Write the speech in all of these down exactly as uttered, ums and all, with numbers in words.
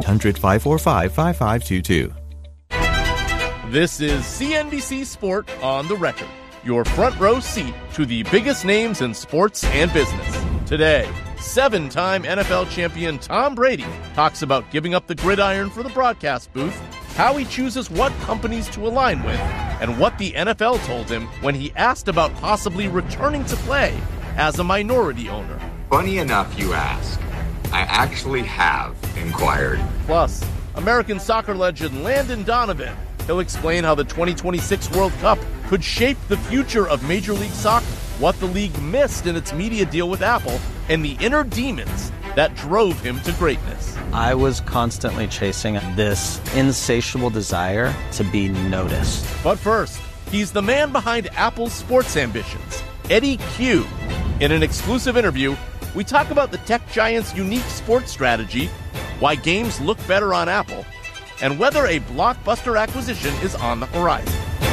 hundred, five four five, five five two two. This is C N B C Sport on the Record, your front row seat to the biggest names in sports and business. Today, seven-time N F L champion Tom Brady talks about giving up the gridiron for the broadcast booth, how he chooses what companies to align with, and what the N F L told him when he asked about possibly returning to play as a minority owner. Funny enough, you ask. I actually have inquired. Plus, American soccer legend Landon Donovan. He'll explain how the twenty twenty-six World Cup could shape the future of Major League Soccer, what the league missed in its media deal with Apple, and the inner demons that drove him to greatness. I was constantly chasing this insatiable desire to be noticed. But first, he's the man behind Apple's sports ambitions, Eddy Cue. In an exclusive interview, we talk about the tech giant's unique sports strategy, why games look better on Apple, and whether a blockbuster acquisition is on the horizon.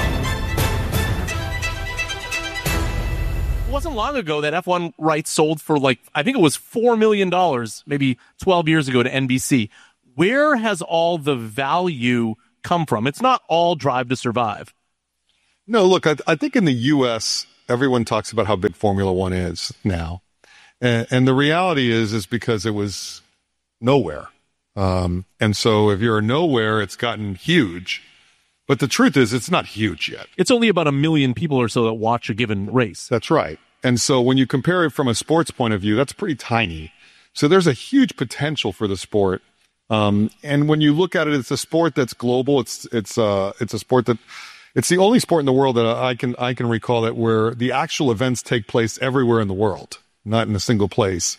It wasn't long ago that F one rights sold for like, I think it was four million dollars, maybe twelve years ago to N B C. Where has all the value come from? It's not all Drive to Survive. No, look, I, I think in the U S, everyone talks about how big Formula One is now. And, and the reality is, is because it was nowhere. Um, and so if you're nowhere, it's gotten huge. But the truth is, it's not huge yet. It's only about a million people or so that watch a given race. That's right. And so when you compare it from a sports point of view, that's pretty tiny. So there's a huge potential for the sport. Um, and when you look at it, it's a sport that's global. It's, it's, uh, it's a sport that, it's the only sport in the world that I can, I can recall that where the actual events take place everywhere in the world, not in a single place.